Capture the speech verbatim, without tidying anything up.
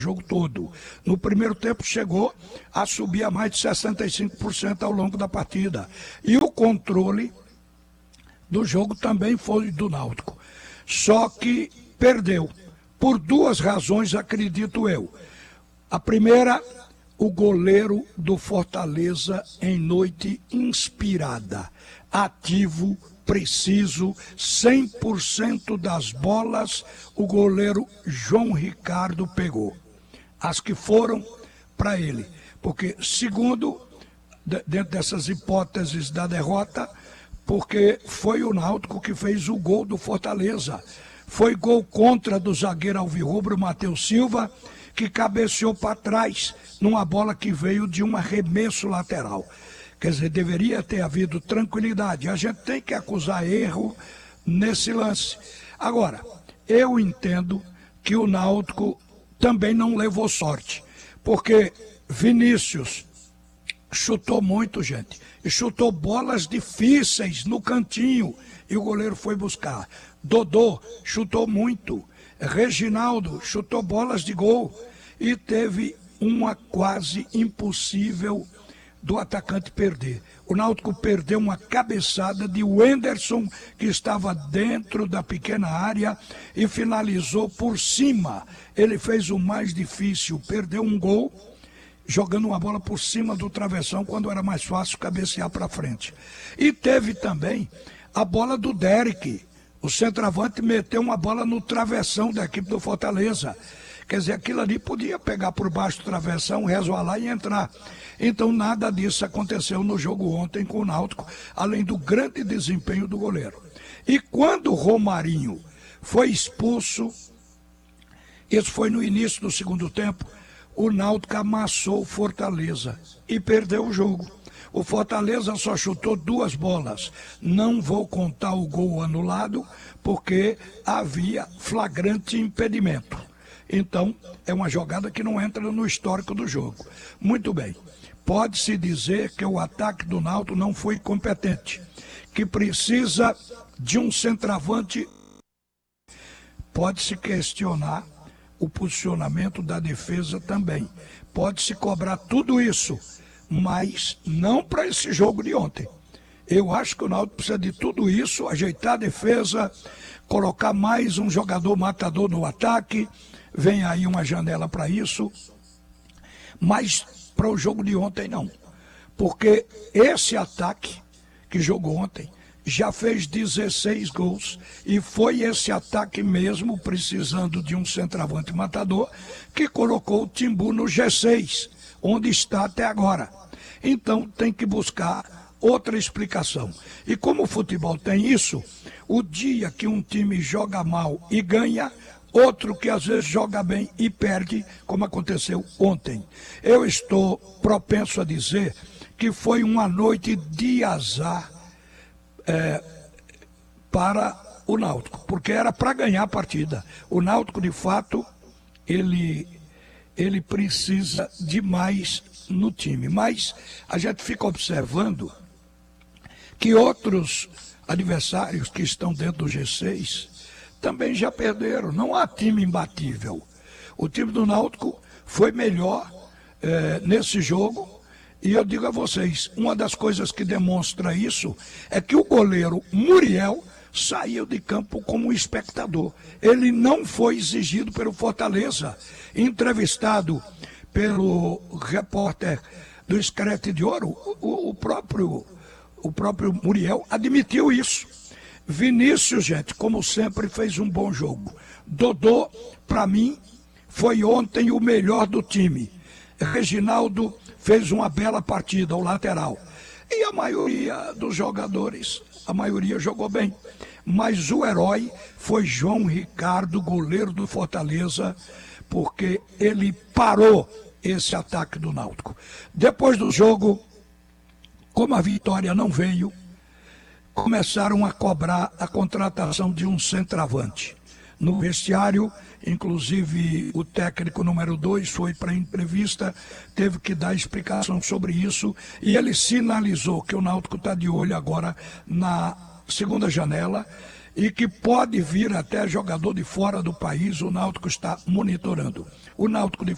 jogo todo. No primeiro tempo chegou a subir a mais de sessenta e cinco por cento ao longo da partida. E o controle do jogo também foi do Náutico. Só que perdeu. Por duas razões, acredito eu. A primeira, o goleiro do Fortaleza em noite inspirada. Ativo, preciso, cem por cento das bolas o goleiro João Ricardo pegou. As que foram para ele. Porque, segundo, dentro dessas hipóteses da derrota, porque foi o Náutico que fez o gol do Fortaleza. Foi gol contra do zagueiro alvirrubro, Matheus Silva, que cabeceou para trás numa bola que veio de um arremesso lateral. Quer dizer, deveria ter havido tranquilidade. A gente tem que acusar erro nesse lance. Agora, eu entendo que o Náutico também não levou sorte, porque Vinícius chutou muito, gente, e chutou bolas difíceis no cantinho, e o goleiro foi buscar. Dodô chutou muito, Reginaldo chutou bolas de gol, e teve uma quase impossível do atacante perder. O Náutico perdeu uma cabeçada de Wenderson, que estava dentro da pequena área e finalizou por cima. Ele fez o mais difícil, perdeu um gol, jogando uma bola por cima do travessão, quando era mais fácil cabecear para frente. E teve também a bola do Derek. O centroavante meteu uma bola no travessão da equipe do Fortaleza. Quer dizer, aquilo ali podia pegar por baixo do travessão, resvalar e entrar. Então nada disso aconteceu no jogo ontem com o Náutico, além do grande desempenho do goleiro. E quando o Romarinho foi expulso, isso foi no início do segundo tempo, o Náutico amassou o Fortaleza e perdeu o jogo. O Fortaleza só chutou duas bolas. Não vou contar o gol anulado, porque havia flagrante impedimento. Então, é uma jogada que não entra no histórico do jogo. Muito bem. Pode-se dizer que o ataque do Náutico não foi competente, que precisa de um centroavante. Pode-se questionar o posicionamento da defesa também. Pode-se cobrar tudo isso, mas não para esse jogo de ontem. Eu acho que o Náutico precisa de tudo isso, ajeitar a defesa, colocar mais um jogador matador no ataque. Vem aí uma janela para isso, mas para o jogo de ontem não, porque esse ataque que jogou ontem já fez dezesseis gols, e foi esse ataque mesmo, precisando de um centroavante matador, que colocou o Timbu no G seis, onde está até agora. Então tem que buscar outra explicação. E como o futebol tem isso, o dia que um time joga mal e ganha, outro que às vezes joga bem e perde, como aconteceu ontem. Eu estou propenso a dizer que foi uma noite de azar é, para o Náutico, porque era para ganhar a partida. O Náutico, de fato, ele, ele precisa de mais no time. Mas a gente fica observando que outros adversários que estão dentro do G seis também já perderam. Não há time imbatível. O time do Náutico foi melhor é, nesse jogo, e eu digo a vocês, uma das coisas que demonstra isso é que o goleiro Muriel saiu de campo como espectador. Ele não foi exigido pelo Fortaleza. Entrevistado pelo repórter do Escrete de Ouro, o, o, próprio, o próprio Muriel admitiu isso. Vinícius, gente, como sempre, fez um bom jogo. Dodô, para mim, foi ontem o melhor do time. Reginaldo fez uma bela partida, o lateral. E a maioria dos jogadores, a maioria jogou bem. Mas o herói foi João Ricardo, goleiro do Fortaleza, porque ele parou esse ataque do Náutico. Depois do jogo, como a vitória não veio, começaram a cobrar a contratação de um centroavante. No vestiário, inclusive o técnico número dois foi para a entrevista, teve que dar explicação sobre isso, e ele sinalizou que o Náutico está de olho agora na segunda janela, e que pode vir até jogador de fora do país. O Náutico está monitorando. O Náutico de